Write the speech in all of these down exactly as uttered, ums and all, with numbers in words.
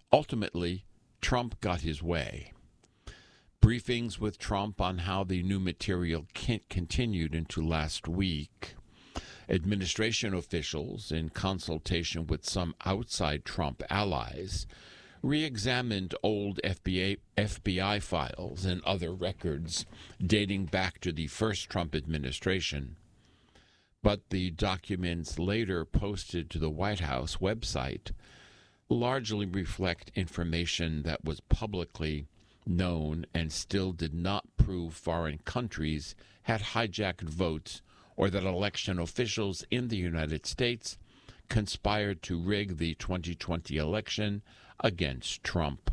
Ultimately, Trump got his way. Briefings with Trump on how the new material continued into last week. Administration officials, in consultation with some outside Trump allies, re-examined old F B I, F B I files and other records dating back to the first Trump administration. But the documents later posted to the White House website largely reflect information that was publicly known and still did not prove foreign countries had hijacked votes or that election officials in the United States conspired to rig the twenty twenty election against Trump.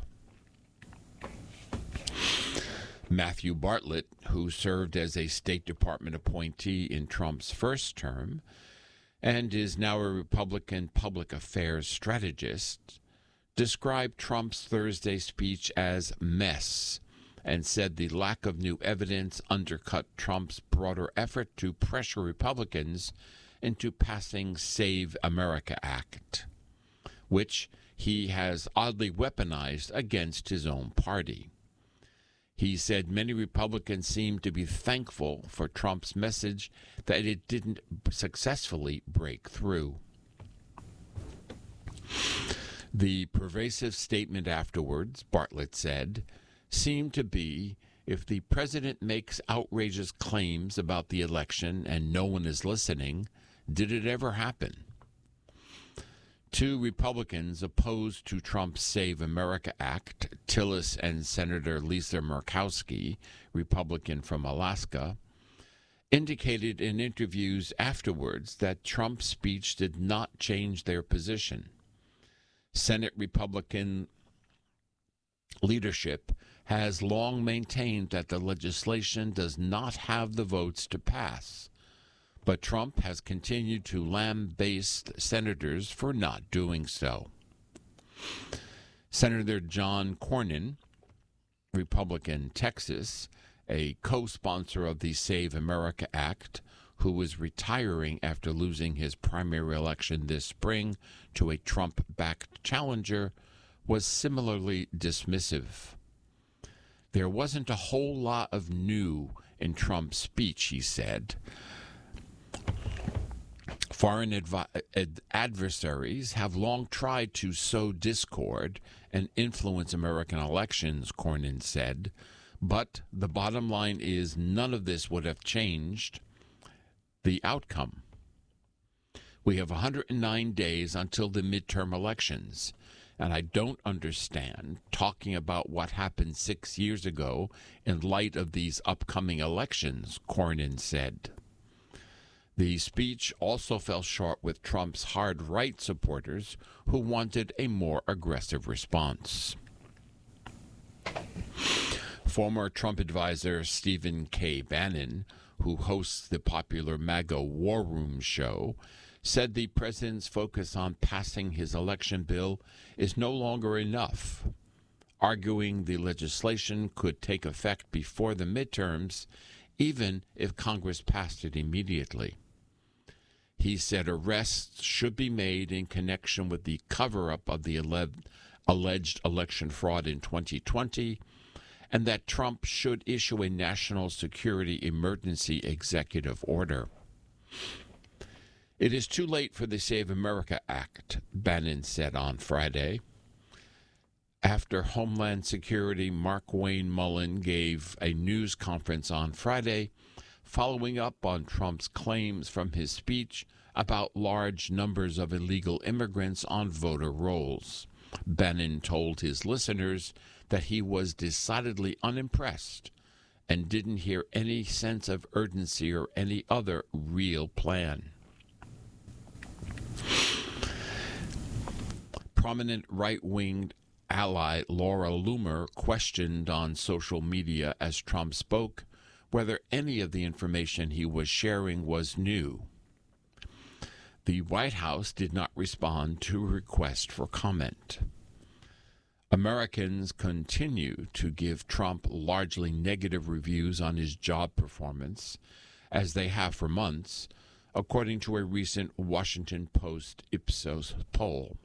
Matthew Bartlett, who served as a State Department appointee in Trump's first term and is now a Republican public affairs strategist, described Trump's Thursday speech as mess and said the lack of new evidence undercut Trump's broader effort to pressure Republicans into passing Save America Act, which he has oddly weaponized against his own party. He said many Republicans seem to be thankful for Trump's message that it didn't successfully break through. The pervasive statement afterwards, Bartlett said, seemed to be, if the president makes outrageous claims about the election and no one is listening, did it ever happen? Two Republicans opposed to Trump's Save America Act, Tillis and Senator Lisa Murkowski, Republican from Alaska, indicated in interviews afterwards that Trump's speech did not change their position. Senate Republican leadership has long maintained that the legislation does not have the votes to pass, but Trump has continued to lambaste senators for not doing so. Senator John Cornyn, Republican, Texas, a co-sponsor of the Save America Act, who is retiring after losing his primary election this spring to a Trump-backed challenger, was similarly dismissive. There wasn't a whole lot of new in Trump's speech, he said. Foreign advi- ad- adversaries have long tried to sow discord and influence American elections, Cornyn said, but the bottom line is none of this would have changed the outcome. We have one hundred nine days until the midterm elections, and I don't understand talking about what happened six years ago in light of these upcoming elections, Cornyn said. The speech also fell short with Trump's hard right supporters who wanted a more aggressive response. Former Trump advisor Stephen K. Bannon, who hosts the popular MAGA War Room show, said the president's focus on passing his election bill is no longer enough, arguing the legislation could take effect before the midterms, even if Congress passed it immediately. He said arrests should be made in connection with the cover-up of the alleged election fraud in twenty twenty, and that Trump should issue a national security emergency executive order. It is too late for the Save America Act, Bannon said on Friday. After Homeland Security Mark Wayne Mullen gave a news conference on Friday, following up on Trump's claims from his speech about large numbers of illegal immigrants on voter rolls, Bannon told his listeners that he was decidedly unimpressed and didn't hear any sense of urgency or any other real plan. Prominent right-wing ally Laura Loomer questioned on social media as Trump spoke whether any of the information he was sharing was new. The White House did not respond to a request for comment. Americans continue to give Trump largely negative reviews on his job performance, as they have for months, according to a recent Washington Post Ipsos poll.